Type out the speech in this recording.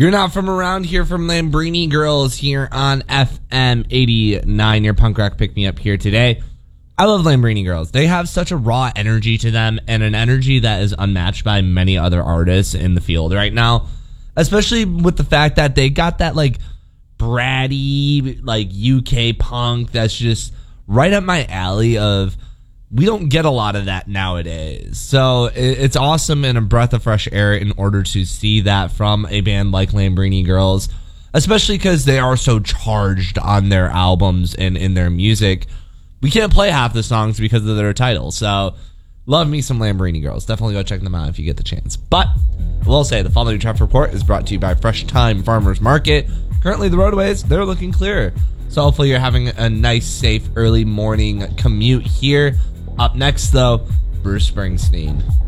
You're Not From Around here from Lambrini Girls here on FM 89. Your punk rock pick me up here today. I love Lambrini Girls. They have such a raw energy to them and an energy that is unmatched by many other artists in the field right now. Especially with the fact that they got that like bratty like UK punk that's just right up my alley of we don't get a lot of that nowadays. So it's awesome and a breath of fresh air in order to see that from a band like Lambrini Girls, especially because they are so charged on their albums and in their music. We can't play half the songs because of their title. So love me some Lambrini Girls. Definitely go check them out if you get the chance. But I will say the following traffic report is brought to you by Fresh Time Farmers Market. Currently the roadways, they're looking clear. So hopefully you're having a nice, safe, early morning commute here. Up next, though, Bruce Springsteen.